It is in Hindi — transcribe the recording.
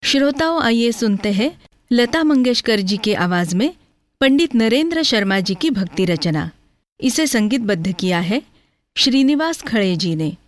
श्रोताओं, आइए सुनते हैं लता मंगेशकर जी के आवाज में पंडित नरेंद्र शर्मा जी की भक्ति रचना। इसे संगीतबद्ध किया है श्रीनिवास खड़े जी ने।